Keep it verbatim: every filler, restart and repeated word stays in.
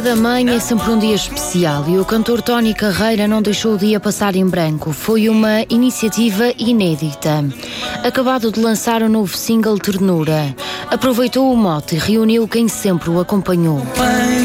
da Mãe é sempre um dia especial e o cantor Tony Carreira não deixou o dia passar em branco. Foi uma iniciativa inédita. Acabado de lançar o novo single Ternura, aproveitou o mote e reuniu quem sempre o acompanhou.